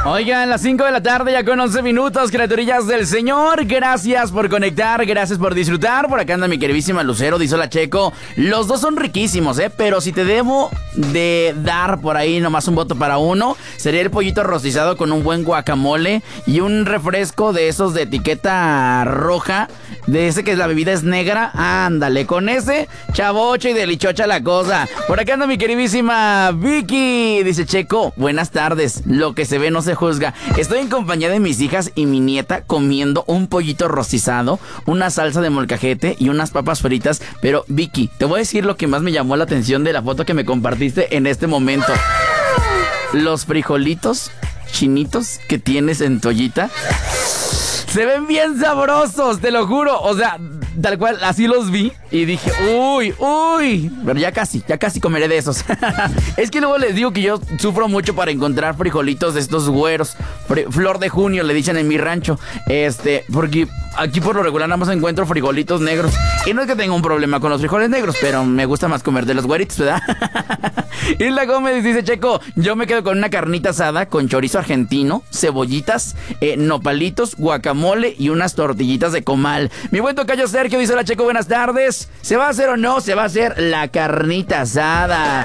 Oigan, las 5 de la tarde ya con 11 minutos, criaturillas del Señor. Gracias por conectar, gracias por disfrutar. Por acá anda mi queridísima Lucero, dice la Checo. Los dos son riquísimos, pero si te debo de dar por ahí nomás un voto para uno, sería el pollito rostizado con un buen guacamole y un refresco de esos de etiqueta roja, de ese que la bebida es negra. Ándale, con ese chavocho y delichocha la cosa. Por acá anda mi queridísima Vicky, dice Checo, buenas tardes, lo que se ve no se juzga. Estoy en compañía de mis hijas y mi nieta comiendo un pollito rostizado, una salsa de molcajete y unas papas fritas. Pero Vicky, te voy a decir lo que más me llamó la atención de la foto que me compartiste en este momento. Los frijolitos chinitos que tienes en tu ollita se ven bien sabrosos, te lo juro. O sea, tal cual, así los vi y dije, uy, pero ya casi comeré de esos. Es que luego les digo que yo sufro mucho para encontrar frijolitos de estos güeros. Flor de junio le dicen en mi rancho. Porque aquí por lo regular nada más encuentro frijolitos negros. Y no es que tenga un problema con los frijoles negros, pero me gusta más comer de los güeritos, ¿verdad? Isla Gómez dice, Checo, yo me quedo con una carnita asada con chorizo argentino, cebollitas, nopalitos, guacamole y unas tortillitas de comal. Mi buen tocayo Sergio, dice la Checo, buenas tardes. ¿Se va a hacer o no? Se va a hacer la carnita asada.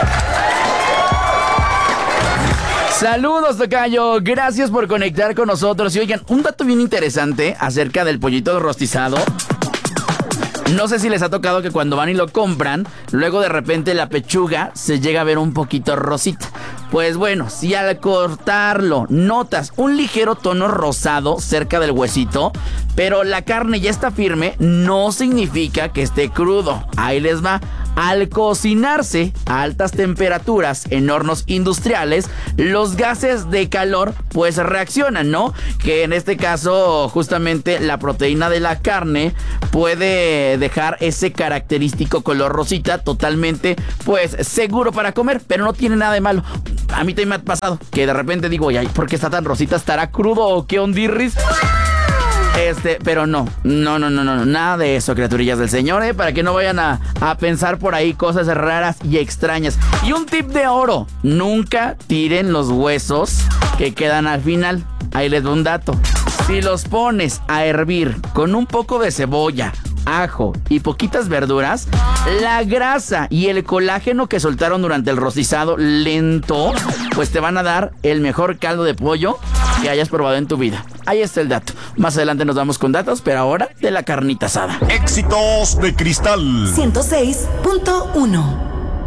Saludos, tocayo, gracias por conectar con nosotros. Y oigan, un dato bien interesante acerca del pollito rostizado. No sé si les ha tocado que cuando van y lo compran, luego de repente la pechuga se llega a ver un poquito rosita. Pues bueno, si al cortarlo notas un ligero tono rosado cerca del huesito, pero la carne ya está firme, no significa que esté crudo. Ahí les va. Al cocinarse a altas temperaturas en hornos industriales, los gases de calor pues reaccionan, ¿no? Que en este caso justamente la proteína de la carne puede dejar ese característico color rosita totalmente pues seguro para comer, pero no tiene nada de malo. A mí también me ha pasado que de repente digo, ay, ¿por qué está tan rosita? ¿Estará crudo o qué ondirris? Pero no, nada de eso, criaturillas del Señor, para que no vayan a pensar por ahí cosas raras y extrañas. Y un tip de oro, nunca tiren los huesos que quedan al final. Ahí les doy un dato. Si los pones a hervir con un poco de cebolla, ajo y poquitas verduras, la grasa y el colágeno que soltaron durante el rostizado lento, pues te van a dar el mejor caldo de pollo que hayas probado en tu vida. Ahí está el dato. Más adelante nos vamos con datos, pero ahora de la carnita asada. Éxitos de Cristal 106.1.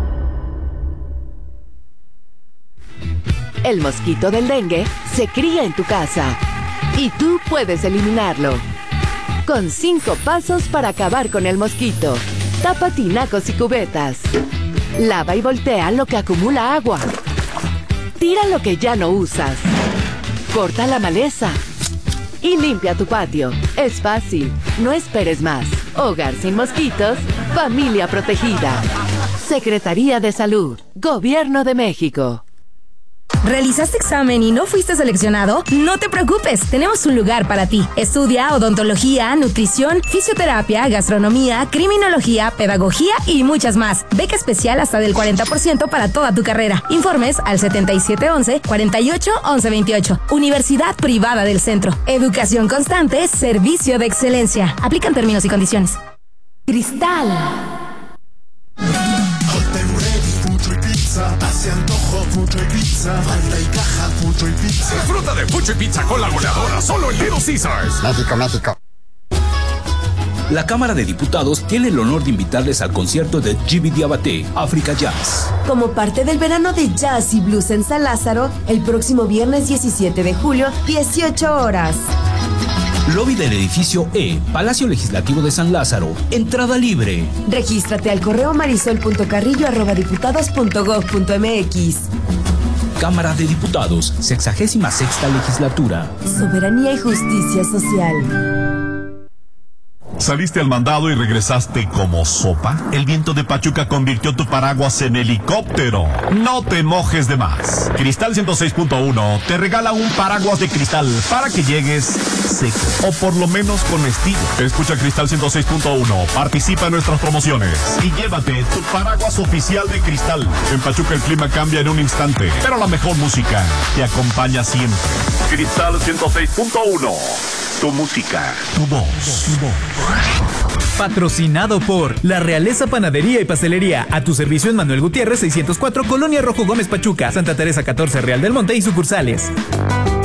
El mosquito del dengue se cría en tu casa y tú puedes eliminarlo con 5 pasos para acabar con el mosquito. Tapa tinacos y cubetas. Lava y voltea lo que acumula agua. Tira lo que ya no usas. Corta la maleza y limpia tu patio. Es fácil, no esperes más. Hogar sin mosquitos, familia protegida. Secretaría de Salud, Gobierno de México. ¿Realizaste examen y no fuiste seleccionado? No te preocupes, tenemos un lugar para ti. Estudia odontología, nutrición, fisioterapia, gastronomía, criminología, pedagogía y muchas más. Beca especial hasta del 40% para toda tu carrera. Informes al 7711-481128. Universidad Privada del Centro. Educación constante, servicio de excelencia. Aplican términos y condiciones. Cristal. Hace antojo Fucho y Pizza. Falta y caja Fucho y Pizza. Disfruta de Fucho y Pizza con la goleadora solo en Little Caesars. México. La Cámara de Diputados tiene el honor de invitarles al concierto de Jimmy Diabaté, África Jazz. Como parte del verano de Jazz y Blues en San Lázaro, el próximo viernes 17 de julio, 18 horas. Lobby del edificio E, Palacio Legislativo de San Lázaro. Entrada libre. Regístrate al correo marisol.carrillo@diputados.gov.mx. Cámara de Diputados, 66ª legislatura. Soberanía y justicia social. ¿Saliste al mandado y regresaste como sopa? El viento de Pachuca convirtió tu paraguas en helicóptero. No te mojes de más. Cristal 106.1 te regala un paraguas de cristal para que llegues seco, o por lo menos con estilo. Escucha Cristal 106.1, participa en nuestras promociones y llévate tu paraguas oficial de Cristal. En Pachuca el clima cambia en un instante, pero la mejor música te acompaña siempre. Cristal 106.1, tu música, tu voz. Patrocinado por La Realeza Panadería y Pastelería. A tu servicio en Manuel Gutiérrez 604, Colonia Rojo Gómez Pachuca, Santa Teresa 14, Real del Monte y sucursales.